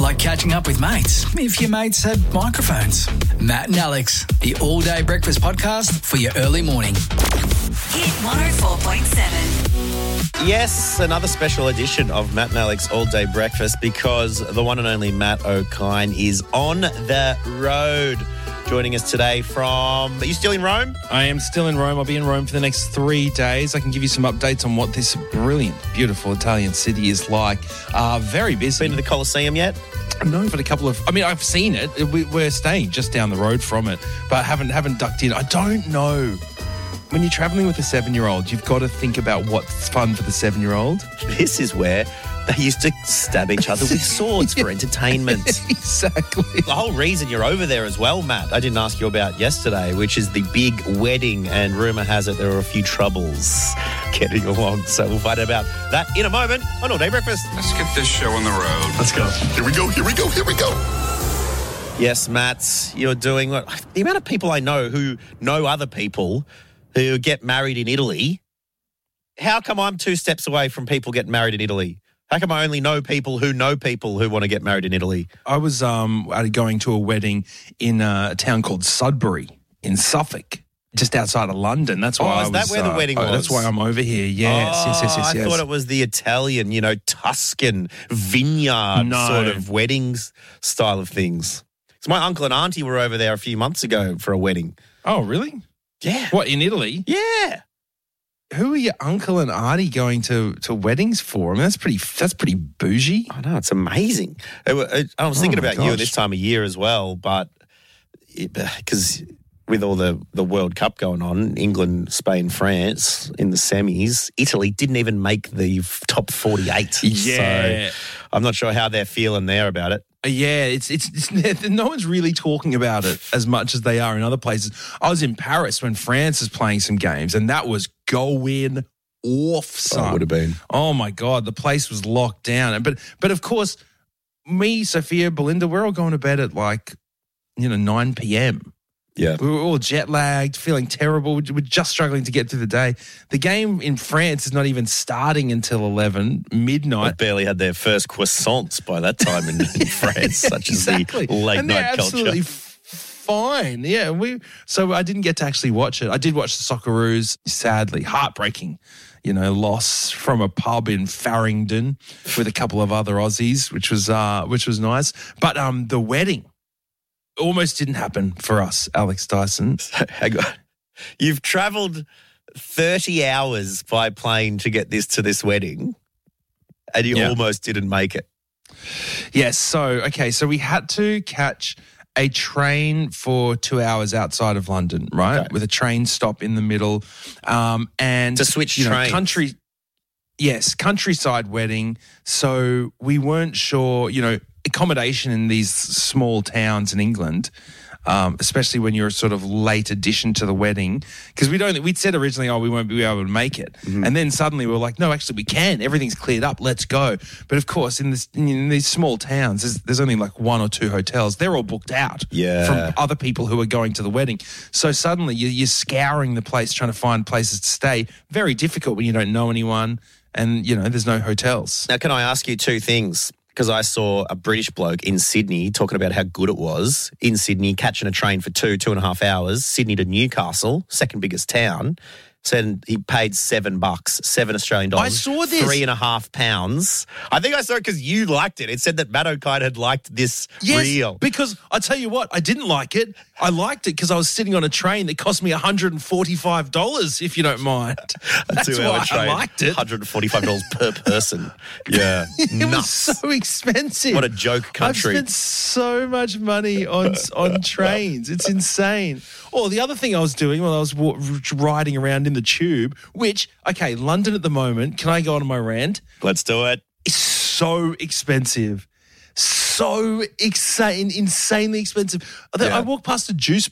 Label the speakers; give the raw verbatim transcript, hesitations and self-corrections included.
Speaker 1: like catching up with mates, if your mates had microphones. Matt and Alex, the all-day breakfast podcast for your early morning.
Speaker 2: Hit one oh four point seven.
Speaker 3: Yes, another special edition of Matt and Alex All Day Breakfast because the one and only Matt O'Kine is on the road. Joining us today from... Are you still in Rome?
Speaker 4: I am still in Rome. I'll be in Rome for the next three days. I can give you some updates on what this brilliant, beautiful Italian city is like. Uh, very busy.
Speaker 3: Been to the Colosseum yet?
Speaker 4: No, but a couple of... I mean, I've seen it. We, we're staying just down the road from it, but haven't haven't ducked in. I don't know. When you're travelling with a seven-year-old, you've got to think about what's fun for the seven-year-old.
Speaker 3: This is where they used to stab each other with swords for entertainment.
Speaker 4: Exactly.
Speaker 3: The whole reason you're over there as well, Matt, I didn't ask you about yesterday, which is the big wedding, and rumour has it there are a few troubles getting along. So we'll find out about that in a moment on All Day Breakfast.
Speaker 5: Let's get this show on the road.
Speaker 3: Let's go.
Speaker 5: Here we go, here we go, here we go.
Speaker 3: Yes, Matt, you're doing what... The amount of people I know who know other people who get married in Italy, how come I'm two steps away from people getting married in Italy? How come I only know people who know people who want to get married in Italy?
Speaker 4: I was um, going to a wedding in a town called Sudbury in Suffolk, just outside of London. That's why
Speaker 3: oh,
Speaker 4: I
Speaker 3: is
Speaker 4: was...
Speaker 3: that where the
Speaker 4: uh,
Speaker 3: wedding
Speaker 4: oh,
Speaker 3: was?
Speaker 4: That's why I'm over here. Yes,
Speaker 3: oh,
Speaker 4: yes, yes, yes,
Speaker 3: I
Speaker 4: yes.
Speaker 3: thought it was the Italian, you know, Tuscan vineyard
Speaker 4: No.
Speaker 3: sort of weddings style of things. So my uncle and auntie were over there a few months ago for a wedding.
Speaker 4: Oh, really?
Speaker 3: Yeah.
Speaker 4: What, in Italy?
Speaker 3: Yeah.
Speaker 4: Who are your uncle and auntie going to, to weddings for? I mean, that's pretty that's pretty bougie.
Speaker 3: I know, it's amazing. It, it, I was thinking
Speaker 4: Oh, my
Speaker 3: about you
Speaker 4: gosh.
Speaker 3: this time of year as well, but because with all the, the World Cup going on, England, Spain, France in the semis, Italy didn't even make the f- top forty-eight.
Speaker 4: Yeah.
Speaker 3: So I'm not sure how they're feeling there about it.
Speaker 4: Yeah, it's, it's it's no one's really talking about it as much as they are in other places. I was in Paris when France was playing some games, and that was going off, son.
Speaker 3: Oh, it would have been.
Speaker 4: Oh my God, the place was locked down. But but of course, me, Sophia, Belinda, we're all going to bed at like you know nine p.m.
Speaker 3: Yeah.
Speaker 4: We were all jet lagged, feeling terrible. We're just struggling to get through the day. The game in France is not even starting until eleven midnight.
Speaker 3: They barely had their first croissants by that time in, in France, such
Speaker 4: Exactly.
Speaker 3: as the late
Speaker 4: and they're
Speaker 3: night
Speaker 4: absolutely
Speaker 3: culture.
Speaker 4: f- fine. Yeah, we. So I didn't get to actually watch it. I did watch the Socceroos. Sadly, heartbreaking. You know, loss from a pub in Farringdon with a couple of other Aussies, which was uh, which was nice. But um, the wedding almost didn't happen for us, Alex Dyson.
Speaker 3: Hang on. You've travelled thirty hours by plane to get this to this wedding, and you
Speaker 4: Yeah.
Speaker 3: almost didn't make it.
Speaker 4: Yes. So, okay. So we had to catch a train for two hours outside of London, right?
Speaker 3: Okay.
Speaker 4: With a train stop in the middle. Um, and
Speaker 3: To switch
Speaker 4: you know,
Speaker 3: trains.
Speaker 4: country, yes, countryside wedding. So we weren't sure, you know, accommodation in these small towns in England, um, especially when you're a sort of late addition to the wedding, because we don't. We'd said originally, oh, we won't be able to make it,
Speaker 3: Mm-hmm.
Speaker 4: and then suddenly we were like, no, actually, we can. Everything's cleared up. Let's go. But of course, in this in these small towns, there's, there's only like one or two hotels. They're all booked out
Speaker 3: Yeah.
Speaker 4: from other people who are going to the wedding. So suddenly you're, you're scouring the place, trying to find places to stay. Very difficult when you don't know anyone, and you know there's no hotels.
Speaker 3: Now, can I ask you two things? Because I saw a British bloke in Sydney talking about how good it was in Sydney, catching a train for two, two and a half hours, Sydney to Newcastle, second biggest town. Said he paid seven bucks, seven Australian dollars.
Speaker 4: I saw this.
Speaker 3: Three and a half pounds. I think I saw it because you liked it. It said that Matt O'Kine had liked this
Speaker 4: Yes,
Speaker 3: reel.
Speaker 4: because I tell you what, I didn't like it. I liked it because I was sitting on a train that cost me one hundred forty-five dollars, if you don't mind. That's
Speaker 3: Two-hour
Speaker 4: why
Speaker 3: train,
Speaker 4: I liked it.
Speaker 3: one hundred forty-five dollars per person. Yeah.
Speaker 4: It
Speaker 3: Nuts.
Speaker 4: was so expensive.
Speaker 3: What a joke country.
Speaker 4: I've spent so much money on on trains. It's insane. Or the other thing I was doing while I was wa- riding around in the tube, which, okay, London at the moment, can I go on my rant?
Speaker 3: Let's do it.
Speaker 4: It's so expensive. So insane, insanely expensive. I
Speaker 3: Yeah.
Speaker 4: I walked past a juice